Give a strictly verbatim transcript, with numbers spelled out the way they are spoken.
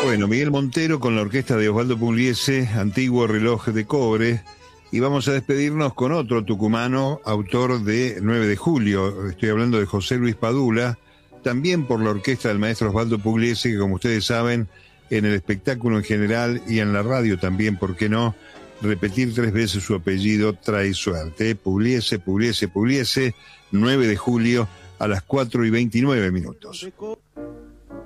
Bueno, Miguel Montero con la orquesta de Osvaldo Pugliese, Antiguo Reloj de Cobre, y vamos a despedirnos con otro tucumano, autor de nueve de julio, estoy hablando de José Luis Padula, también por la orquesta del maestro Osvaldo Pugliese, que como ustedes saben, en el espectáculo en general y en la radio también, ¿por qué no? Repetir tres veces su apellido trae suerte. Pugliese, Pugliese, Pugliese, nueve de julio a las cuatro y veintinueve minutos.